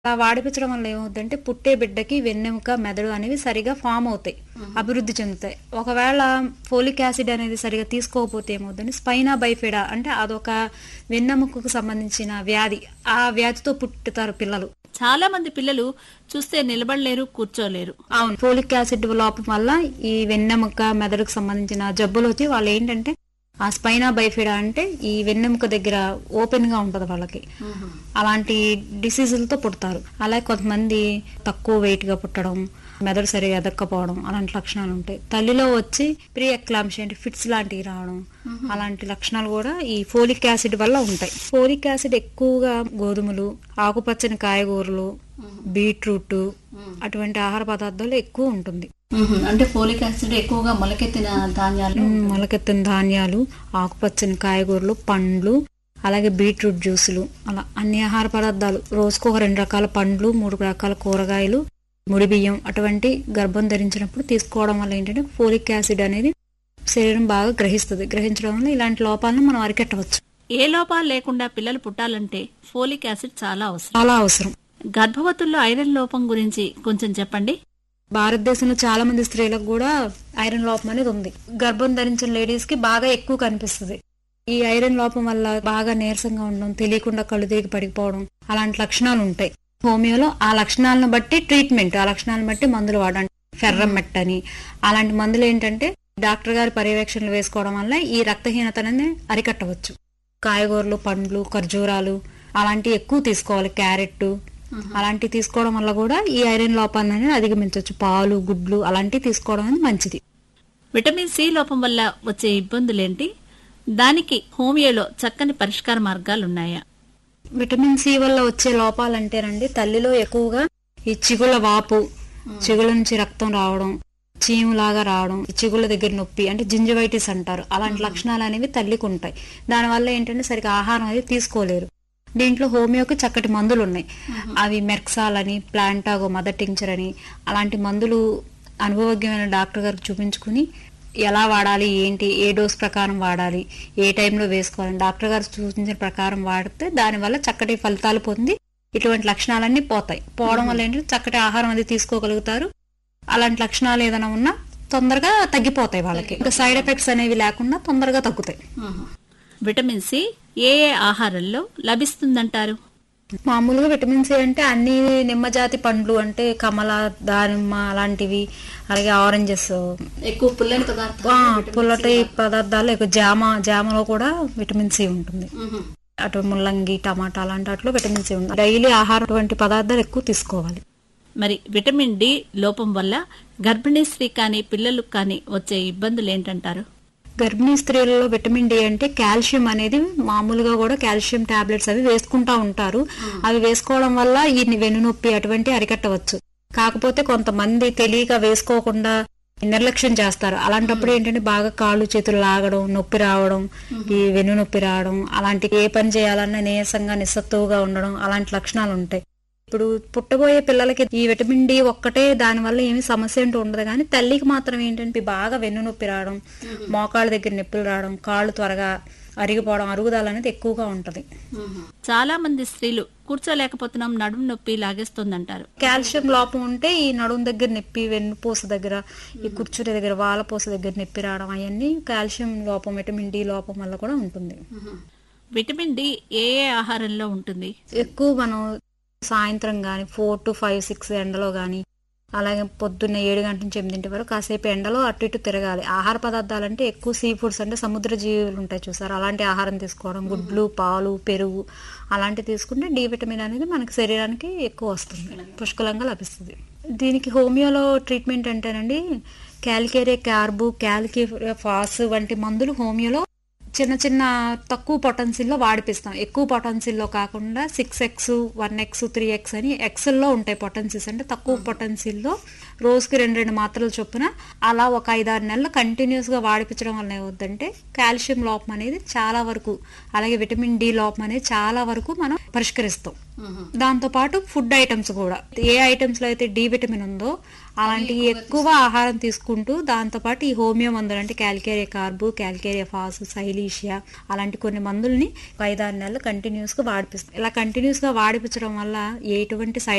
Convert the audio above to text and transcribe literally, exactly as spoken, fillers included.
అలా వాడిపించడం వల్ల ఏమవుతుందంటే పుట్టే బిడ్డకి వెన్నెముక మెదడు అనేవి సరిగా ఫామ్ అవుతాయి, అభివృద్ధి చెందుతాయి. ఒకవేళ ఫోలిక్ యాసిడ్ అనేది సరిగా తీసుకోకపోతే ఏమవుతుందంటే స్పైనా బైఫిడా అంటే అదొక వెన్నెముకకు సంబంధించిన వ్యాధి. ఆ వ్యాధితో పుట్టుతారు పిల్లలు. చాలా మంది పిల్లలు చూస్తే నిలబడలేరు, కూర్చోలేరు. అవును, ఫోలిక్ యాసిడ్ లోపం వల్ల ఈ వెన్నెముక మెదడుకు సంబంధించిన జబ్బులు వచ్చి వాళ్ళు ఏంటంటే ఆ స్పైనా బైఫిడా అంటే ఈ వెన్నెముక దగ్గర ఓపెన్ గా ఉంటది వాళ్ళకి, అలాంటి డిసీజులతో పుడతారు. అలాగే కొంతమంది తక్కువ వెయిట్ గా పుట్టడం, మెదడు సరిగా ఎదక్కపోవడం అలాంటి లక్షణాలు ఉంటాయి. తల్లిలో వచ్చి ప్రీ ఎక్లాంప్షియా అంటే ఫిట్స్ లాంటివి రావడం అలాంటి లక్షణాలు కూడా ఈ ఫోలిక్ యాసిడ్ వల్ల ఉంటాయి. ఫోలిక్ యాసిడ్ ఎక్కువగా గోధుమలు, ఆకుపచ్చని కాయగూరలు, బీట్రూట్ అటువంటి ఆహార పదార్థాలు ఎక్కువ ఉంటుంది. అంటే ఫోలిక్ యాసిడ్ ఎక్కువగా మొలకెత్తిన ధాన్యాలు మొలకెత్తిన ధాన్యాలు, ఆకుపచ్చని కాయగూరలు, పండ్లు, అలాగే బీట్రూట్ జ్యూసులు, అలా అన్ని ఆహార పదార్థాలు, రోజుకు ఒక రెండు రకాల పండ్లు, మూడు రకాల కూరగాయలు, ముడి బియ్యం అటువంటి గర్భం ధరించినప్పుడు తీసుకోవడం వల్ల ఏంటంటే ఫోలిక్ యాసిడ్ అనేది శరీరం బాగా గ్రహిస్తుంది. గ్రహించడం వల్ల ఇలాంటి లోపాలను మనం అరికట్టవచ్చు. ఏ లోపాలు లేకుండా పిల్లలు పుట్టాలంటే ఫోలిక్ యాసిడ్ చాలా అవసరం. చాలా అవసరం. గర్భవతుల్లో ఐరన్ లోపం గురించి కొంచెం చెప్పండి. భారతదేశంలో చాలా మంది స్త్రీలకు కూడా ఐరన్ లోపం అనేది ఉంది. గర్భం ధరించిన లేడీస్ కి బాగా ఎక్కువ కనిపిస్తుంది. ఈ ఐరన్ లోపం వల్ల బాగా నీరసంగా ఉండడం, తెలియకుండా కళ్ళు తిరిగి పడిపోవడం అలాంటి లక్షణాలు ఉంటాయి. హోమియోలో ఆ లక్షణాలను బట్టి ట్రీట్మెంట్, ఆ లక్షణాలను బట్టి మందులు వాడండి. ఫెర్రమెట్ అని అలాంటి మందులు ఏంటంటే డాక్టర్ గారి పర్యవేక్షణలు వేసుకోవడం వల్ల ఈ రక్తహీనత అనేది అరికట్టవచ్చు. కాయగూరలు, పండ్లు, ఖర్జూరాలు అలాంటివి ఎక్కువ తీసుకోవాలి. క్యారెట్ అలాంటివి తీసుకోవడం వల్ల కూడా ఈ ఐరన్ లోపాన్ని అనేది అధిగమించవచ్చు. పాలు, గుడ్లు అలాంటివి తీసుకోవడం అనేది మంచిది. విటమిన్ సి లోపం వల్ల వచ్చే ఇబ్బందులేంటి? దానికి హోమియోలో చక్కని పరిష్కార మార్గాలు ఉన్నాయా? విటమిన్ సి వల్ల వచ్చే లోపాలంటేనండి తల్లిలో ఎక్కువగా ఈ చిగుళ్ళ వాపు, చిగుళ్ళ నుంచి రక్తం రావడం, చీములాగా రావడం, చిగుళ్ళ దగ్గర నొప్పి అంటే జింజివైటిస్ అంటారు. అలాంటి లక్షణాలు అనేవి తల్లికి ఉంటాయి. దానివల్ల ఏంటంటే సరిగ్గా ఆహారం అనేది తీసుకోలేరు. దీంట్లో హోమియోకి చక్కటి మందులు ఉన్నాయి. అవి మెర్క్సాల్ అని, ప్లాంటాగో, మదర్ టింక్చర్ అని అలాంటి మందులు అనుభవజ్ఞమైన డాక్టర్ గారికి చూపించుకుని ఎలా వాడాలి, ఏంటి, ఏ డోస్ ప్రకారం వాడాలి, ఏ టైంలో వేసుకోవాలి డాక్టర్ గారు సూచించిన ప్రకారం వాడితే దానివల్ల చక్కటి ఫలితాలు పొంది ఇటువంటి లక్షణాలన్నీ పోతాయి. పోవడం వల్ల ఏంటంటే చక్కటి ఆహారం అది తీసుకోగలుగుతారు. అలాంటి లక్షణాలు ఏదైనా ఉన్నా తొందరగా తగ్గిపోతాయి వాళ్ళకి. ఇంకా సైడ్ ఎఫెక్ట్స్ అనేవి లేకుండా తొందరగా తగ్గుతాయి. విటమిన్ సి ఏ ఏ ఆహారంలో లభిస్తుందంటారు? మామూలుగా విటమిన్ సి అంటే అన్ని నిమ్మజాతి పండ్లు అంటే కమల, దానిమ్మ అలాంటివి, అలాగే ఆరెంజెస్, ఎక్కువ పుల్లని పదార్థాలు, పుల్లటి పదార్థాలు ఎక్కువ, జామ, జామలో కూడా విటమిన్ సి ఉంటుంది. అటు ముల్లంగి, టమాటా అలాంటి వాటిలో విటమిన్ సి ఉంటుంది. డైలీ ఆహారం అటువంటి పదార్థాలు ఎక్కువ తీసుకోవాలి. మరి విటమిన్ డి లోపం వల్ల గర్భిణీ స్త్రీ కానీ పిల్లలకు కానీ వచ్చే ఇబ్బందులు ఏంటంటారు? గర్భిణీ స్త్రీలలో విటమిన్ డి అంటే కాల్షియం అనేది మామూలుగా కూడా కాల్షియం టాబ్లెట్స్ అవి వేసుకుంటా ఉంటారు. అవి వేసుకోవడం వల్ల ఈ వెన్నునొప్పి అటువంటి అరికట్టవచ్చు. కాకపోతే కొంతమంది తెలియక వేసుకోకుండా నిర్లక్ష్యం చేస్తారు. అలాంటప్పుడు ఏంటంటే బాగా కాళ్ళు చేతులు లాగడం, నొప్పి రావడం, ఈ వెన్ను నొప్పి రావడం, అలాంటి ఏ పని చేయాలన్నా నీరసంగా నిస్సత్తువుగా ఉండడం అలాంటి లక్షణాలు ఉంటాయి. ఇప్పుడు పుట్టబోయే పిల్లలకి ఈ విటమిన్ డి ఒక్కటే దాని వల్ల ఏమి సమస్య అంటూ ఉండదు. కానీ తల్లికి మాత్రం ఏంటంటే బాగా వెన్ను నొప్పి రావడం, మోకాళ్ళ దగ్గర నొప్పులు రావడం, కాళ్ళు త్వరగా అరిగిపోవడం, అరుగుదల అనేది ఎక్కువగా ఉంటది. చాలా మంది స్త్రీలు కూర్చోలేకపోతున్నాం, నడుము నొప్పి లాగేస్తుందంటారు. కాల్షియం లోపం ఉంటే ఈ నడుము దగ్గర నొప్పి, వెన్నుపూస దగ్గర, ఈ కూర్చునే దగ్గర వాలపూస దగ్గర నొప్పి రావడం అవన్నీ కాల్షియం లోపం, విటమిన్ డి లోపం వల్ల కూడా ఉంటుంది. విటమిన్ డి ఏ ఏ ఆహారంలో ఉంటుంది? ఎక్కువ మనం సాయంత్రం గాని ఫోర్ టు ఫైవ్ సిక్స్ ఎండలో గాని, అలాగే పొద్దున్న ఏడు గంటల నుంచి ఎనిమిదింటి వరకు కాసేపు ఎండలో అటు ఇటు తిరగాలి. ఆహార పదార్థాలు అంటే ఎక్కువ సీ ఫుడ్స్ అంటే సముద్ర జీవులు ఉంటాయి చూసారు, అలాంటి ఆహారం తీసుకోవడం, గుడ్లు, పాలు, పెరుగు అలాంటివి తీసుకుంటే డి విటమిన్ అనేది మనకి శరీరానికి ఎక్కువ వస్తుంది, పుష్కలంగా లభిస్తుంది. దీనికి హోమియోలో ట్రీట్మెంట్ అంటేనండి క్యాల్కేరియా కార్బు, క్యాల్కేరియా ఫాస్ వంటి మందులు హోమియోలో చిన్న చిన్న తక్కువ పొటెన్షియల్లో వాడిపిస్తాం. ఎక్కువ పొటెన్షియల్లో కాకుండా six X, one X, three X అని ఎక్స్ఎల్లో ఉంటాయి పొటెన్షియల్స్. అంటే తక్కువ పొటెన్షియల్లో రోజుకి రెండు రెండు మాత్రలు చొప్పున అలా ఒక ఐదారు నెలలు కంటిన్యూస్ గా వాడిపించడం వల్ల ఏమవుతుందంటే కాల్షియం లోపం అనేది చాలా వరకు, అలాగే విటమిన్ డి లోపం అనేది చాలా వరకు మనం పరిష్కరిస్తాం. దాంతో పాటు ఫుడ్ ఐటమ్స్ కూడా ఏ ఐటమ్స్ లో అయితే డి విటమిన్ ఉందో అలాంటి ఎక్కువ ఆహారం తీసుకుంటూ దాంతో పాటు ఈ హోమియో మందులు అంటే క్యాల్కేరియా కార్బు, క్యాల్కేరియా ఫాస్, సైలీషియా అలాంటి కొన్ని మందుల్ని ఐదారు నెలలు కంటిన్యూస్ గా వాడిపిస్తాం. ఇలా కంటిన్యూస్ గా వాడిపించడం వల్ల ఎటువంటి సైడ్